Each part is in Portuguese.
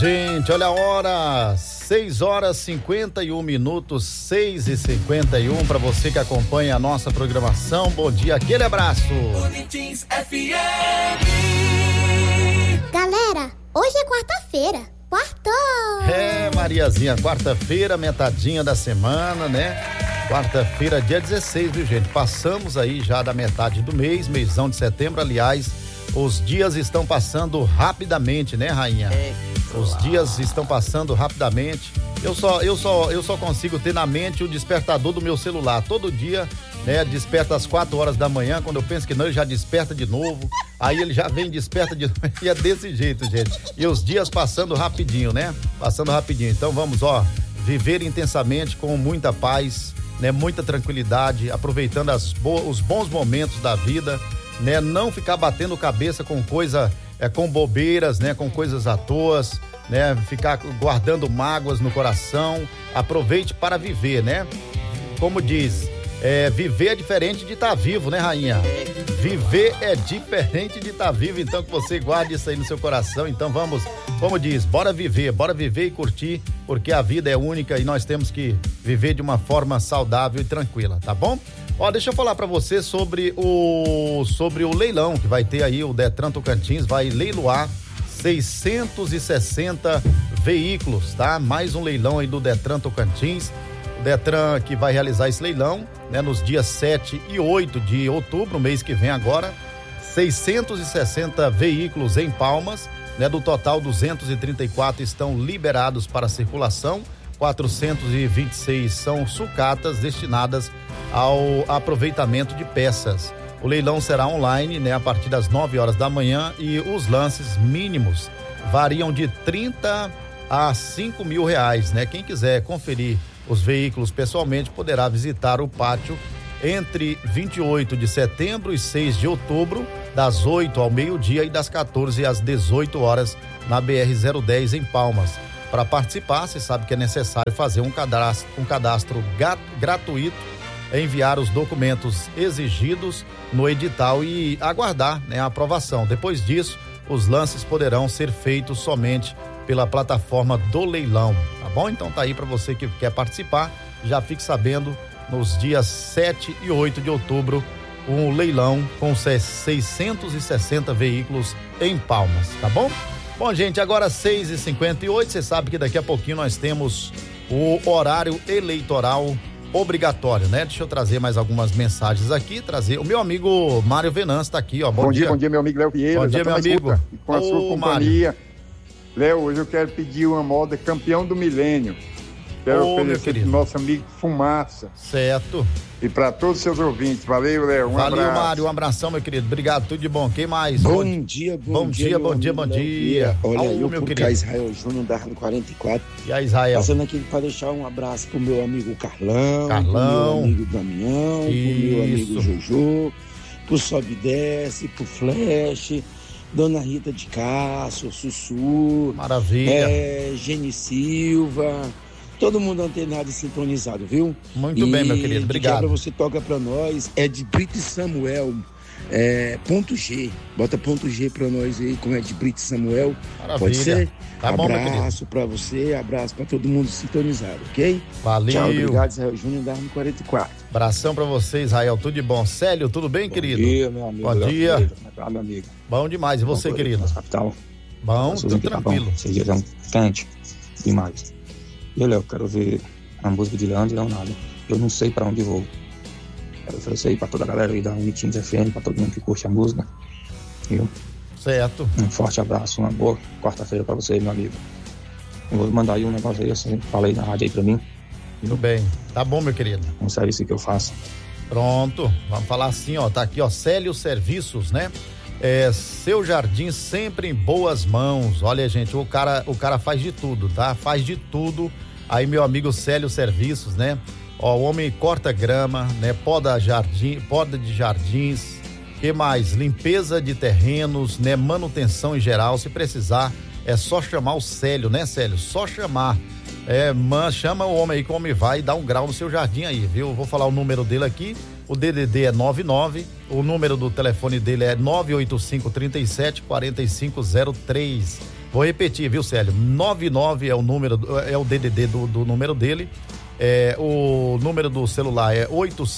Gente, olha a hora, 6h51, 6h51, para você que acompanha a nossa programação, bom dia, aquele abraço. Boletins FM. Galera, hoje é quarta-feira, quartou! Mariazinha, quarta-feira, metadinha da semana, né? Quarta-feira, dia 16, viu, gente? Passamos aí já da metade do mêsão de setembro, aliás, os dias estão passando rapidamente, né, rainha? Os dias estão passando rapidamente. Eu só consigo ter na mente o despertador do meu celular. Todo dia, né, desperta às 4h da manhã. Quando eu penso que não, ele já desperta de novo. Aí ele já vem, desperta de novo. E é desse jeito, gente. E os dias passando rapidinho, né? Passando rapidinho. Então vamos, viver intensamente com muita paz, né? Muita tranquilidade, aproveitando os bons momentos da vida, né? Não ficar batendo cabeça com com bobeiras, né? Com coisas à toa, né? Ficar guardando mágoas no coração. Aproveite para viver, né? Como diz, viver é diferente de estar vivo, né, rainha? Viver é diferente de estar vivo, então que você guarde isso aí no seu coração. Então vamos, como diz, bora viver e curtir, porque a vida é única e nós temos que viver de uma forma saudável e tranquila, tá bom? Deixa eu falar pra você sobre o leilão que vai ter aí, o Detran Tocantins vai leiloar 660 veículos, tá? Mais um leilão aí do Detran Tocantins. O Detran que vai realizar esse leilão, né? Nos dias 7 e 8 de outubro, mês que vem agora, 660 veículos em Palmas, né? Do total, 234 estão liberados para circulação, 426 são sucatas destinadas ao aproveitamento de peças. O leilão será online, né, a partir das 9h da manhã e os lances mínimos variam de 30 a 5 mil reais, né? Quem quiser conferir os veículos pessoalmente poderá visitar o pátio entre 28 de setembro e 6 de outubro, das 8 ao meio-dia e das 14 às 18 horas na BR-010 em Palmas. Para participar, você sabe que é necessário fazer um cadastro gratuito, enviar os documentos exigidos no edital e aguardar, né, a aprovação. Depois disso, os lances poderão ser feitos somente pela plataforma do leilão, tá bom? Então tá aí para você que quer participar, já fique sabendo, nos dias 7 e 8 de outubro, um leilão com 660 veículos em Palmas, tá bom? Bom, gente, agora 6h58, você sabe que daqui a pouquinho nós temos o horário eleitoral obrigatório, né? Deixa eu trazer mais algumas mensagens aqui, o meu amigo Mário Venâncio tá aqui, ó. Bom dia. Bom dia, meu amigo Léo Vieira. Bom dia, meu amigo. Com a sua companhia. Léo, hoje eu quero pedir uma moda Campeão do Milênio. Quero oferecer pro nosso amigo Fumaça. Certo. E para todos os seus ouvintes. Valeu, Léo. Valeu, Mário. Um abração, meu querido. Obrigado, tudo de bom. Quem mais? Bom dia. Olha, eu meu querido. Israel Júnior da 44. E a Israel? Passando aqui para deixar um abraço pro meu amigo Carlão. Pro meu amigo Damião. Isso. Pro meu amigo Jojo. Pro Sobe e Desce, pro Flash. Dona Rita de Castro, Sussu. Maravilha. Gene Silva. Todo mundo antenado e sintonizado, viu? Muito bem, meu querido, obrigado. Que você toca pra nós é de Brito Samuel, ponto G. Bota ponto G pra nós aí, como é de Brito Samuel. Maravilha. Pode ser? Tá bom, meu querido. Abraço pra você, abraço pra todo mundo sintonizado, ok? Valeu. Tchau, obrigado, Israel Júnior da 44. Abração pra você, Israel, tudo de bom. Célio, tudo bem, querido? Bom dia, meu amigo. Bom dia. Meu amigo. Bom demais, e você, querido? Capital. Bom, tudo tranquilo. Esses dias é quente demais. E Léo, quero ver a música de Leandro e Leonardo. Eu não sei pra onde vou. Quero oferecer aí pra toda a galera aí da Unitins FM, pra todo mundo que curte a música. Viu? Certo. Um forte abraço, uma boa quarta-feira pra você, meu amigo. Eu vou mandar aí um negócio aí, assim, fala aí na rádio aí pra mim. Tudo bem. Tá bom, meu querido. Um serviço que eu faço. Pronto. Vamos falar assim, ó. Tá aqui, ó. Célio Serviços, né? Seu jardim sempre em boas mãos. Olha, gente, o cara faz de tudo, tá? Faz de tudo. Aí, meu amigo Célio Serviços, né? Ó, o homem corta grama, né? Poda de jardins. Que mais? Limpeza de terrenos, né? Manutenção em geral. Se precisar, é só chamar o Célio, né, Célio? Só chamar. Chama o homem aí que o homem vai dar um grau no seu jardim aí, viu? Vou falar o número dele aqui. O DDD é 99, o número do telefone dele é 985 37 4503. Vou repetir, viu, Célio? 99 é o número, é o DDD do número dele. O número do celular é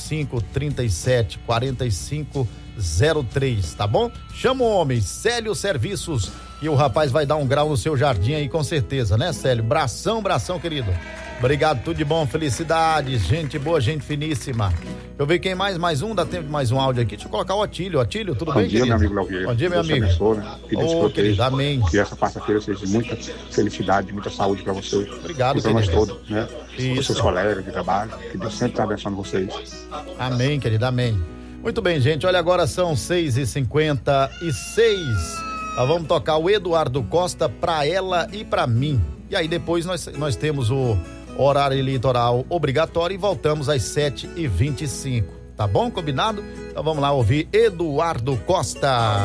8537-4503, tá bom? Chama o homem, Célio Serviços, e o rapaz vai dar um grau no seu jardim aí, com certeza, né, Célio? Bração, querido. Obrigado, tudo de bom, felicidades, gente boa, gente finíssima. Deixa eu ver quem mais um, dá tempo de mais um áudio aqui. Deixa eu colocar o Atílio. Atílio, tudo bem, querido? Bom dia, meu amigo Léo Vieira. Bom dia, meu amigo. Abençoe, né? Que Deus proteja. Querido, amém. Que essa quarta-feira seja muita felicidade, muita saúde pra você. Obrigado, e pra nós querido. todos, né? Isso. Os seus colegas de trabalho. Que Deus sempre está abençoando vocês. Amém, querido, amém. Muito bem, gente, olha, agora são 6h56. Nós vamos tocar o Eduardo Costa, Pra Ela e Pra Mim. E aí depois nós temos o horário eleitoral obrigatório e voltamos às 7h25. Tá bom? Combinado? Então vamos lá ouvir Eduardo Costa.